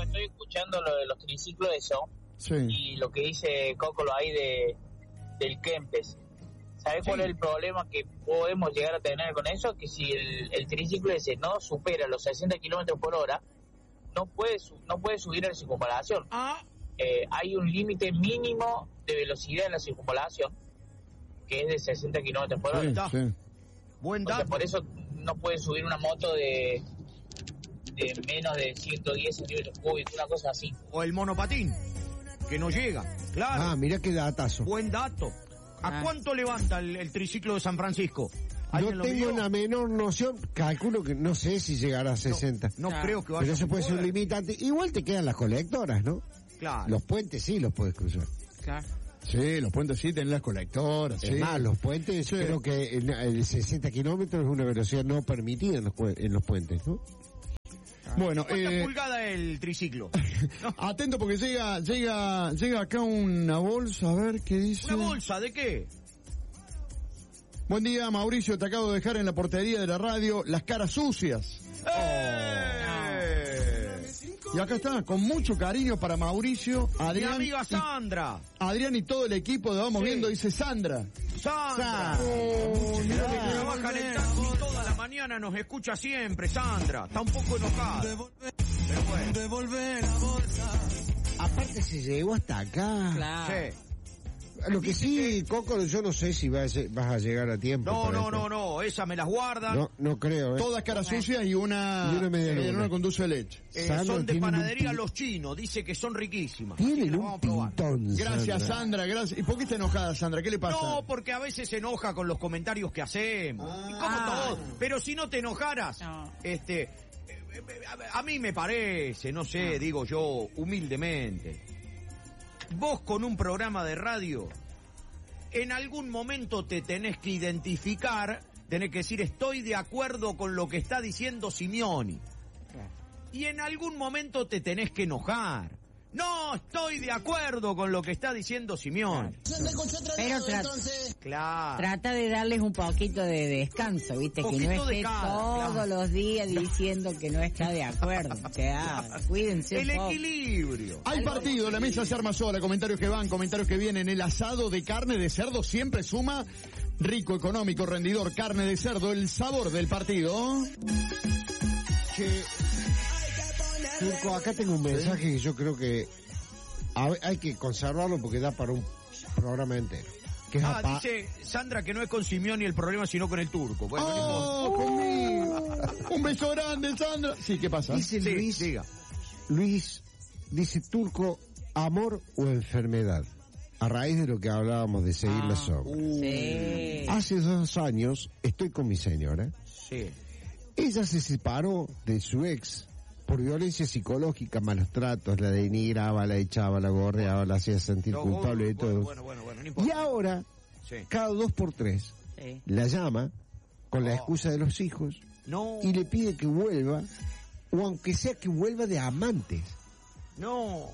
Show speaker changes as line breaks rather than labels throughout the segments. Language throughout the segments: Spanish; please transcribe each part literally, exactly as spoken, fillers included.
estoy escuchando lo de los triciclos, eso,
Sí.
y lo que dice Cócolo ahí de del Kempes. ¿Sabes
Sí.
cuál es el problema que podemos llegar a tener con eso? Que si el, el triciclo ese no supera los sesenta kilómetros por hora, no puede su- no puede subir a la circunvalación.
Ah,
Eh, hay un límite mínimo de velocidad en la circunvalación, que es de sesenta kilómetros por hora.
Sí,
está.
sí.
buen
O sea,
dato.
por eso no puede subir una moto de, de menos de ciento diez centímetros cúbicos, una cosa así.
O el monopatín, que no llega. Claro,
Ah, mira qué datazo.
buen dato. ¿A
Ah.
cuánto levanta el, el triciclo de San Francisco?
No
¿Alguien lo
tengo
midió?
una menor noción, calculo que no sé si llegará a sesenta.
No
Ah.
creo que vaya
Pero eso
a
puede ser un
poder.
limitante. Igual te quedan las colectoras, ¿no?
Claro.
Los puentes sí los puedes cruzar.
Claro.
Sí, los puentes sí, tienen las colectoras, sí.
Es más, los puentes,
Sí.
creo que el, el sesenta kilómetros es una velocidad no permitida en los, pu- en los puentes, ¿no?
Bueno,
¿Cuántas
eh,
pulgadas es el triciclo? No,
atento porque llega, llega, llega acá una bolsa, a ver qué dice.
¿una bolsa de qué?
Buen día, Mauricio, te acabo de dejar en la portería de la radio las caras sucias.
¡Eh!
Y acá está, con mucho cariño para Mauricio,
Mi
Adrián,
amiga
y,
Sandra.
Adrián y todo el equipo de Vamos
Sí.
Viendo, dice Sandra.
Sandra.
Oh, mirá que
Trabaja en el taxi toda la mañana, nos escucha siempre, Sandra. Está un poco enojada. Pero bueno.
Aparte se llegó hasta acá.
Claro.
Sí.
Lo que
Dice
sí, Coco, yo no sé si vas a, vas a llegar a tiempo.
No,
para
no,
esto.
no, no, esa me las guardan.
No, no creo, ¿eh?
Todas caras sucias y una,
Y una media luna.
luna con dulce de leche.
Eh,
Sandra,
son de
tienen un
panadería
pi-
Los Chinos, dice que son riquísimas. Así que
Tienen
las
un
vamos a probar.
pintón,
Gracias,
Sandra.
Sandra, gracias. ¿Y por qué está enojada, Sandra? ¿Qué le pasa?
No, porque a veces se enoja con los comentarios que hacemos. Y como
Ah.
todos. Pero si no te enojaras,
No.
este, eh, eh, a, a mí me parece, no sé, digo yo, humildemente. Vos con un programa de radio, en algún momento te tenés que identificar, tenés que decir estoy de acuerdo con lo que está diciendo Simeoni.
Claro.
Y en algún momento te tenés que enojar. No, estoy de acuerdo con lo que está diciendo Simeoni.
Pero tra-
Claro.
trata de darles un poquito de descanso, ¿viste? Que
Poquito
no
de
esté
cada,
todos
claro.
los días diciendo que no está de acuerdo. O sea, cuídense
El
un poco.
equilibrio.
Hay partido, la mesa se arma sola, comentarios que van, comentarios que vienen. El asado de carne de cerdo siempre suma rico, económico, rendidor, carne de cerdo, el sabor del partido.
Che, Turco, acá tengo un mensaje que yo creo que a ver, hay que conservarlo porque da para un programa entero. Que es
Ah,
apa-
dice Sandra que no es con Simeoni el problema, sino con el turco. Bueno, no importa.
¡Oh, conmigo! Un beso grande, Sandra. Sí, ¿qué pasa?
Dice
Sí,
Luis,
diga.
Luis, dice Turco, amor o enfermedad. A raíz de lo que hablábamos de seguir
Ah,
la sombra.
Sí.
Hace dos años estoy con mi señora.
Sí.
Ella se separó de su ex por violencia psicológica, malos tratos, la denigraba, la echaba, la gorreaba, la hacía sentir
No,
culpable de
bueno,
todo.
Bueno, bueno, bueno, no importa.
Y ahora,
Sí.
cada dos por tres,
Sí.
la llama con la
Oh.
excusa de los hijos
No,
y le pide que vuelva, o aunque sea que vuelva de amantes.
no.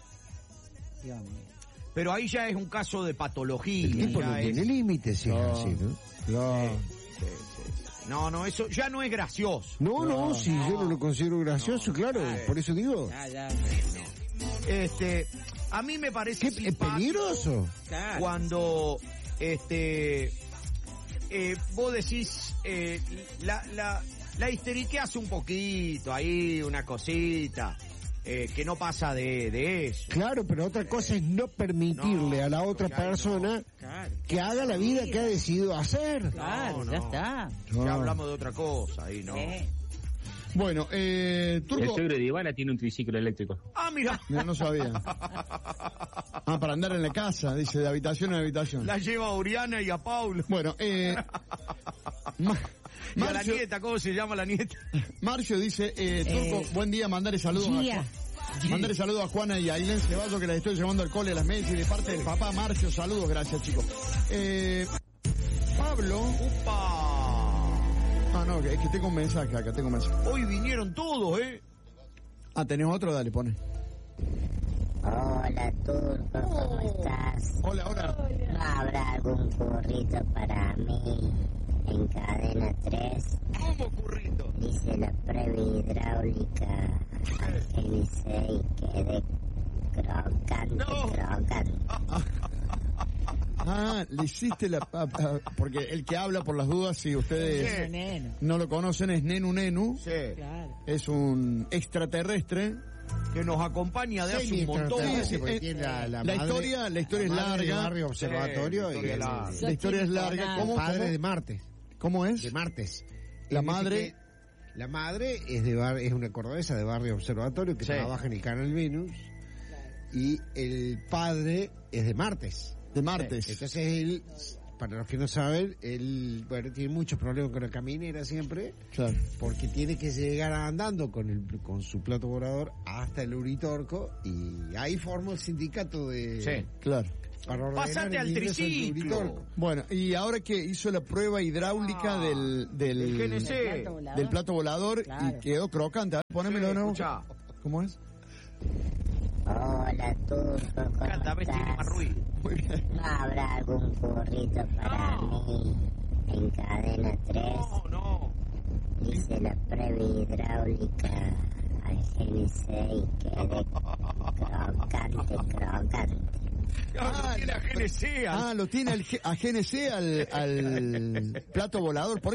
Dios mío.
Pero ahí ya es un caso de patología.
El tipo
ya
no
es-
tiene límites, si es
No.
así, ¿no? No,
Sí, sí, sí. No, no, eso ya no es gracioso.
no, no, si yo no lo considero gracioso, claro,
Ay.
por eso digo,
Ya, ya.
Este, a mí me parece
que es
simpático
peligroso.
Claro.
cuando, este, eh, vos decís, eh, la, la, la histeriqueas un poquito ahí, una cosita, eh, que no pasa de, de eso.
Claro, pero otra cosa es no permitirle
No,
a la otra
ya no.
persona
Claro.
que haga la vida que ha decidido hacer.
Claro,
No,
ya
no.
está.
No.
Ya hablamos de otra cosa ahí, ¿no?
Sí.
Bueno, eh,
El
Turco...
suegro de Ivana tiene un triciclo eléctrico.
Ah, mira,
Mira, no sabía. Ah, para andar en la casa, dice, de habitación en habitación.
la lleva a Oriana y a Paulo.
Bueno, eh... Ma-
Y a la
Marcio,
nieta, ¿cómo se llama la nieta?
Marcio dice, eh, Turco,
Eh,
buen día, mandale saludos a
Gia.
Juan. Mandale saludos a Juana y a Ailén Ceballos que las estoy llevando al cole a las meses y de parte del papá Marcio, saludos, gracias chicos. Eh, Pablo,
¡Upa!
ah no, que- es que tengo un mensaje acá, tengo un mensaje.
Hoy vinieron todos, ¿eh?
Ah, ¿tenemos otro? Dale, pone.
Hola Turco, ¿cómo estás?
Hola, hola.
¿No habrá algún currito para mí en cadena tres?
¿Cómo, currito?
Dice la previa hidráulica agilice y quede crocante,
No.
crocante.
Ah, le hiciste la... ah, ah, porque el que habla, por las dudas, si ustedes
Sí.
Neno,
no lo conocen, es Nenu Nenu.
Sí,
claro.
Es un extraterrestre.
que nos acompaña de hace un montón.
Sí, sí,
porque
eh,
tiene la, la
la
madre-
historia- la historia es
madre de
larga.
Barrio Observatorio
Sí, la
y
historia
el,
larga.
La historia es larga.
Nada.
¿Cómo,
padre
cómo?
de Martes.
¿Cómo es?
De Martes.
La
Él dice
madre-
que La madre es de bar- es una cordobesa de Barrio Observatorio que
Sí.
trabaja en el canal Venus. Y el padre es de Martes.
De martes.
Entonces él, para los que no saben, él bueno, tiene muchos problemas con la caminera siempre,
Claro.
porque tiene que llegar andando con el con su plato volador hasta el Uritorco, y ahí forma el sindicato de...
Sí.
Claro.
Para ordenar
Pásate
el
al
ingreso del
triciclo.
Uritorco.
Bueno, y ahora que hizo la prueba hidráulica
Ah,
del, del,
el G N C.
El plato volador.
del plato volador
Claro.
y quedó crocante. A ver, ponémelo
Sí,
de nuevo.
escuchá.
¿Cómo es?
Hola, Turco, ¿cómo
Cada vez tiene más
estás?
ruido.
Muy bien.
¿No habrá algún currito para mí en cadena tres?
No, no.
Hice la prueba hidráulica agilice y quede crocante, crocante.
Ah, lo tiene a G N C. al-
Ah, lo tiene al G- a G N C al, al plato volador. Por eso